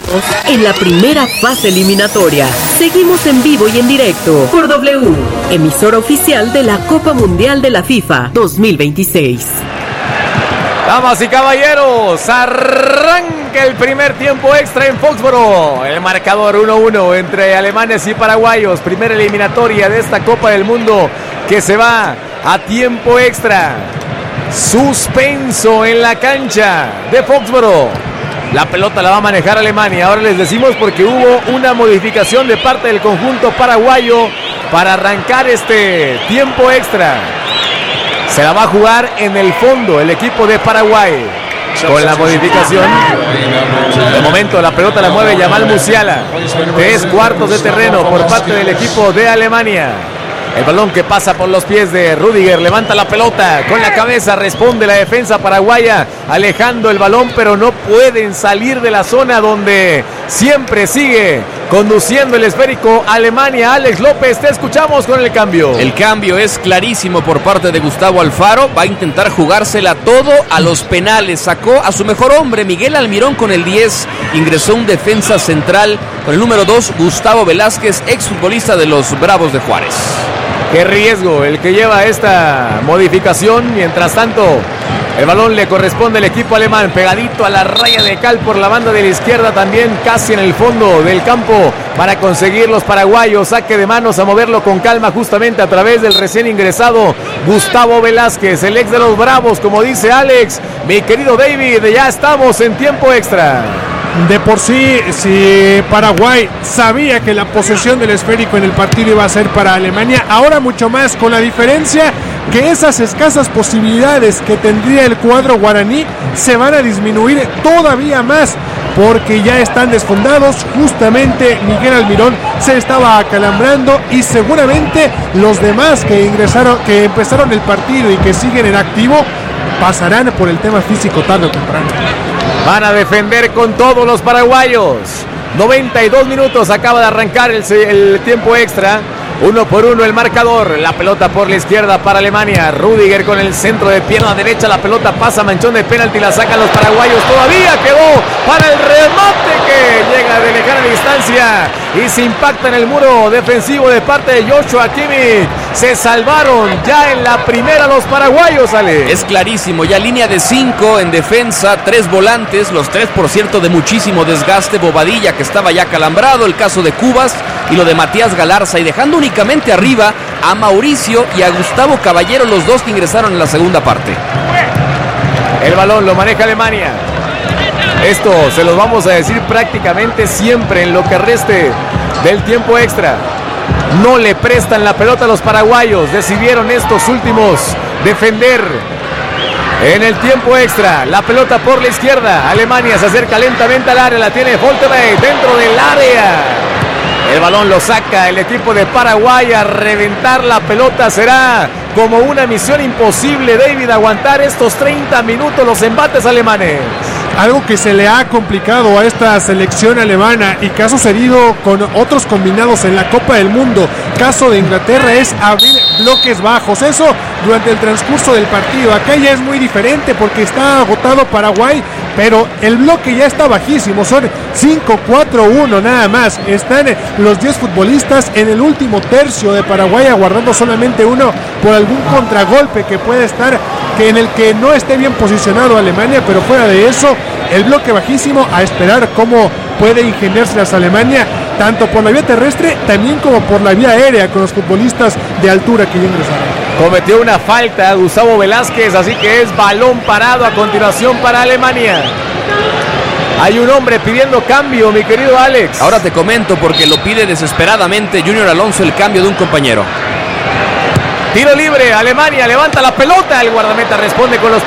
En la primera fase eliminatoria, seguimos en vivo y en directo por W, emisora oficial de la Copa Mundial de la FIFA 2026. Damas y caballeros, arranca el primer tiempo extra en Foxboro. El marcador 1-1 entre alemanes y paraguayos. Primera eliminatoria de esta Copa del Mundo que se va a tiempo extra. Suspenso en la cancha de Foxboro. La pelota la va a manejar Alemania. Ahora les decimos porque hubo una modificación de parte del conjunto paraguayo para arrancar este tiempo extra. Se la va a jugar en el fondo el equipo de Paraguay. Con la modificación, de momento la pelota la mueve Yamal Musiala. 3/4 de terreno por parte del equipo de Alemania. El balón que pasa por los pies de Rüdiger, levanta la pelota con la cabeza, responde la defensa paraguaya, alejando el balón, pero no pueden salir de la zona donde siempre sigue conduciendo el esférico Alemania. Alex López, te escuchamos con el cambio. El cambio es clarísimo por parte de Gustavo Alfaro, va a intentar jugársela todo a los penales, sacó a su mejor hombre, Miguel Almirón con el 10, ingresó un defensa central con el número 2, Gustavo Velázquez, exfutbolista de los Bravos de Juárez. Qué riesgo el que lleva esta modificación. Mientras tanto, el balón le corresponde al equipo alemán, pegadito a la raya de cal por la banda de la izquierda, también casi en el fondo del campo para conseguir los paraguayos. Saque de manos a moverlo con calma justamente a través del recién ingresado Gustavo Velázquez, el ex de los Bravos, como dice Alex. Mi querido David, ya estamos en tiempo extra. De por sí, si Paraguay sabía que la posesión del esférico en el partido iba a ser para Alemania, ahora mucho más, con la diferencia que esas escasas posibilidades que tendría el cuadro guaraní se van a disminuir todavía más, porque ya están desfondados. Justamente Miguel Almirón se estaba acalambrando y seguramente los demás que empezaron el partido y que siguen en activo pasarán por el tema físico tarde o temprano. Van a defender con todos los paraguayos. 92 minutos, acaba de arrancar el tiempo extra. 1-1 el marcador. La pelota por la izquierda para Alemania. Rüdiger con el centro de pierna derecha. La pelota pasa, manchón de penalti. La sacan los paraguayos. Todavía quedó para el remate que llega de lejana distancia y se impacta en el muro defensivo de parte de Joshua Kimmich. Se salvaron ya en la primera los paraguayos, Ale. Es clarísimo, ya línea de 5 en defensa, 3 volantes, los 3 por cierto de muchísimo desgaste. Bobadilla que estaba ya calambrado, el caso de Cubas y lo de Matías Galarza, y dejando únicamente arriba a Mauricio y a Gustavo Caballero, los dos que ingresaron en la segunda parte. El balón lo maneja Alemania. Esto se los vamos a decir prácticamente siempre en lo que reste del tiempo extra. No le prestan la pelota a los paraguayos. Decidieron estos últimos defender en el tiempo extra. La pelota por la izquierda. Alemania se acerca lentamente al área. La tiene Folterberg dentro del área. El balón lo saca el equipo de Paraguay. A reventar la pelota será como una misión imposible, David, aguantar estos 30 minutos los embates alemanes. Algo que se le ha complicado a esta selección alemana y que ha sucedido con otros combinados en la Copa del Mundo, caso de Inglaterra, es abrir bloques bajos. Eso durante el transcurso del partido. Acá ya es muy diferente porque está agotado Paraguay, pero el bloque ya está bajísimo. Son 5-4-1 nada más. Están los 10 futbolistas en el último tercio de Paraguay, aguardando solamente uno por algún contragolpe que puede estar, que en el que no esté bien posicionado Alemania, pero fuera de eso, el bloque bajísimo, a esperar cómo puede ingeniárselas Alemania, tanto por la vía terrestre, también como por la vía aérea, con los futbolistas de altura que ya ingresaron. Cometió una falta Gustavo Velázquez, así que es balón parado a continuación para Alemania. Hay un hombre pidiendo cambio, mi querido Alex. Ahora te comento porque lo pide desesperadamente Junior Alonso, el cambio de un compañero. Tiro libre, Alemania levanta la pelota, el guardameta responde con los